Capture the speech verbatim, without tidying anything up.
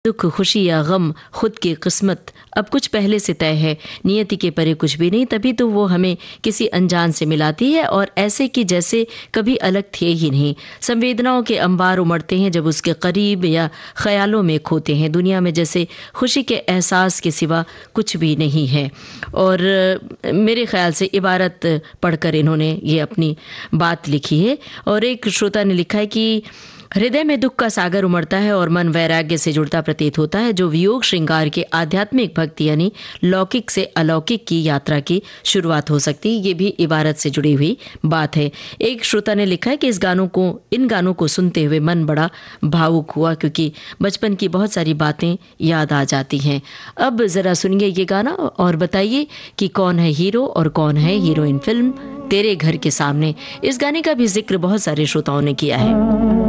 दुख, खुशी या गम, खुद की किस्मत अब कुछ पहले से तय है, नियति के परे कुछ भी नहीं, तभी तो वो हमें किसी अनजान से मिलाती है और ऐसे कि जैसे कभी अलग थे ही नहीं। संवेदनाओं के अंबार उमड़ते हैं जब उसके करीब या ख्यालों में खोते हैं। दुनिया में जैसे खुशी के एहसास के सिवा कुछ भी नहीं है। और मेरे ख्याल से इबारत पढ़कर इन्होंने ये अपनी बात लिखी है। और एक श्रोता ने लिखा है कि हृदय में दुख का सागर उमड़ता है और मन वैराग्य से जुड़ता प्रतीत होता है, जो वियोग श्रृंगार के आध्यात्मिक भक्ति यानी लौकिक से अलौकिक की यात्रा की शुरुआत हो सकती है। ये भी इबारत से जुड़ी हुई बात है। एक श्रोता ने लिखा है कि इस गानों को इन गानों को सुनते हुए मन बड़ा भावुक हुआ, क्योंकि बचपन की बहुत सारी बातें याद आ जाती हैं। अब जरा सुनिए ये गाना और बताइए कि कौन है हीरो और कौन है हीरोइन फिल्म तेरे घर के सामने। इस गाने का भी जिक्र बहुत सारे श्रोताओं ने किया है।